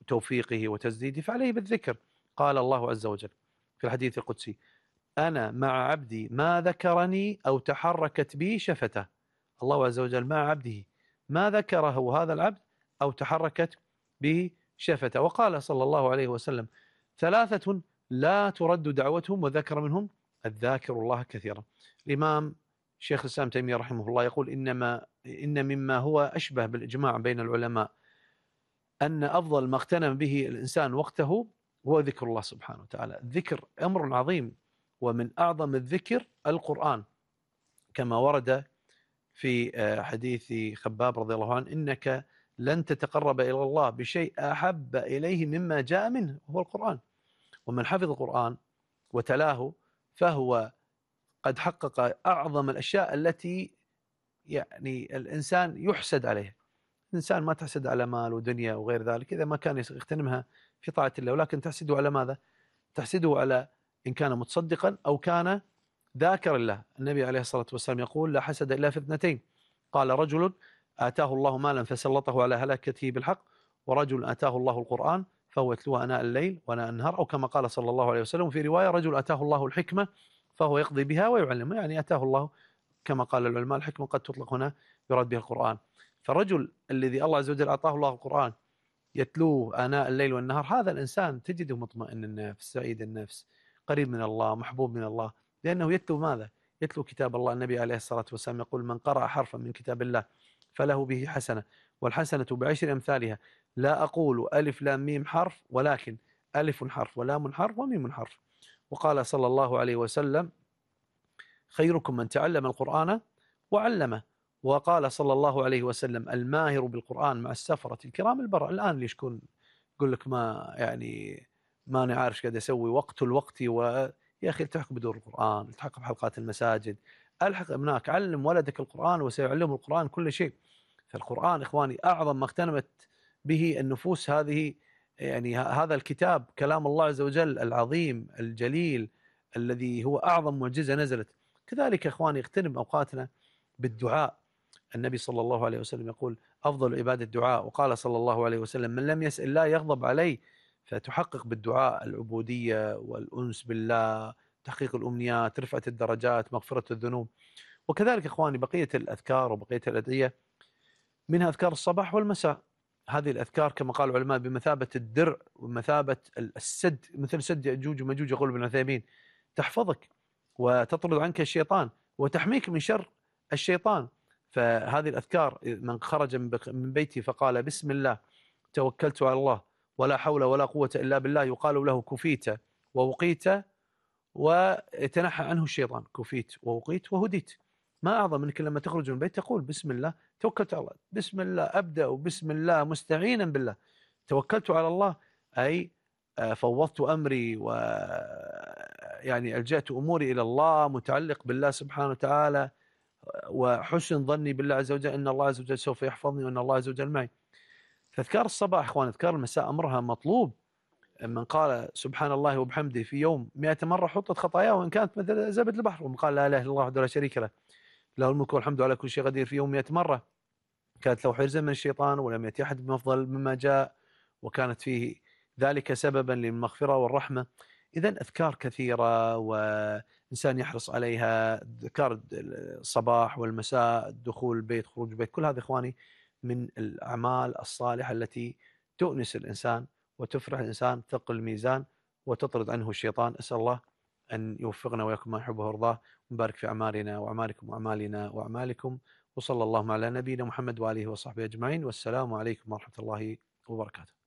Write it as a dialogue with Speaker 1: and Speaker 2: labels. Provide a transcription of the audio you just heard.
Speaker 1: وتوفيقه وتسديده، فعليه بالذكر. قال الله عز وجل في الحديث القدسي: أنا مع عبدي ما ذكرني أو تحركت بي شفته. الله عز وجل مع عبده ما ذكره هذا العبد أو تحركت به شفته. وقال صلى الله عليه وسلم: ثلاثة لا ترد دعوتهم، وذكر منهم الذاكر الله كثيرا. الإمام شيخ الإسلام تيمية رحمه الله يقول: إن مما هو أشبه بالإجماع بين العلماء أن أفضل ما اغتنم به الإنسان وقته هو ذكر الله سبحانه وتعالى. الذكر أمر عظيم، ومن أعظم الذكر القرآن، كما ورد في حديث خباب رضي الله عنه: إنك لن تتقرب إلى الله بشيء أحب إليه مما جاء منه، هو القرآن. ومن حفظ القرآن وتلاه فهو قد حقق أعظم الأشياء التي يعني الإنسان يحسد عليها. الإنسان ما تحسد على مال ودنيا وغير ذلك إذا ما كان يغتنمها في طاعة الله، ولكن تحسده على ماذا؟ تحسده على إن كان متصدقا أو كان ذاكر الله. النبي عليه الصلاة والسلام يقول: لا حسد إلا في اثنتين، قال: رجل آتاه الله مالا فسلطه على هلاكته بالحق، ورجل آتاه الله القرآن فهو يتلوه آناء الليل وآناء النهار، أو كما قال صلى الله عليه وسلم. في رواية: رجل آتاه الله الحكمة فهو يقضي بها ويعلمه، يعني آتاه الله كما قال العلماء الحكمة قد تطلق هنا يراد به القرآن. فالرجل الذي الله عز وجل أعطاه الله القرآن يتلوه آناء الليل والنهار، هذا الإنسان تجده مطمئن النفس، سعيد النفس، قريب من الله، محبوب من الله، لأنه يتلو ماذا؟ يتلو كتاب الله. النبي عليه الصلاة والسلام يقول: من قرأ حرفا من كتاب الله فله به حسنة، والحسنة بعشر أمثالها، لا أقول ألف لام ميم حرف، ولكن ألف حرف ولام حرف وميم حرف. وقال صلى الله عليه وسلم: خيركم من تعلم القرآن وعلمه. وقال صلى الله عليه وسلم: الماهر بالقرآن مع السفرة الكرام البررة. الآن ليش يقول لك ما يعني ما أنا عارف قاعد أسوي، وقت الوقت يا أخي التحق بدور القرآن، التحق بحلقات المساجد، ألحق ابنائك، علم ولدك القرآن وسيعلمه القرآن كل شيء. فالقرآن إخواني أعظم ما اغتنمت به النفوس هذه، يعني هذا الكتاب كلام الله عز وجل العظيم الجليل الذي هو أعظم معجزة نزلت. كذلك إخواني اغتنم أوقاتنا بالدعاء. النبي صلى الله عليه وسلم يقول: أفضل عبادة الدعاء. وقال صلى الله عليه وسلم: من لم يسأل الله يغضب عليه. فتحقق بالدعاء العبودية والأنس بالله، تحقيق الأمنيات، رفعة الدرجات، مغفرة الذنوب. وكذلك إخواني بقية الأذكار وبقية الأدعية، منها أذكار الصباح والمساء. هذه الأذكار كما قال العلماء بمثابة الدرع ومثابة السد، مثل سد يأجوج ومأجوج، يقول ابن عثيمين، تحفظك وتطرد عنك الشيطان وتحميك من شر الشيطان. فهذه الأذكار: من خرج من بيتي فقال: بسم الله توكلت على الله ولا حول ولا قوة إلا بالله، يقال له: كفيت ووقيت ويتنحى عنه الشيطان. كفيت ووقيت وهديت. ما أعظم أنك لما تخرج من البيت تقول: بسم الله توكلت على الله، بسم الله أبدأ، بسم الله مستعينا بالله، توكلت على الله، أي فوضت أمري ويعني ألجأت أموري إلى الله، متعلق بالله سبحانه وتعالى، وحسن ظني بالله عز وجل أن الله عز وجل سوف يحفظني وأن الله عز وجل معي. فأذكار الصباح إخوان، أذكار المساء أمرها مطلوب. من قال سبحان الله وبحمده في يوم 100 مرة حطت خطاياه وإن كانت مثل زبد البحر. ومن قال لا إله إلا الله وحده لا شريك له، له الملك والحمد على كل شيء قدير في يوم 100 مرة، كانت له حرزا من الشيطان ولم يأتي أحد بأفضل مما جاء، وكانت فيه ذلك سببا للمغفرة والرحمة. إذا أذكار كثيرة وإنسان يحرص عليها، أذكار الصباح والمساء، دخول البيت، خروج البيت، كل هذا إخواني من الأعمال الصالحة التي تؤنس الإنسان وتفرح الإنسان، تثقل الميزان وتطرد عنه الشيطان. أسأل الله أن يوفقنا وياكم ما يحبه ويرضاه، ويبارك في أعمالنا وأعمالكم وأعمالنا وأعمالكم. وصلى الله على نبينا محمد وآله وصحبه أجمعين، والسلام عليكم ورحمة الله وبركاته.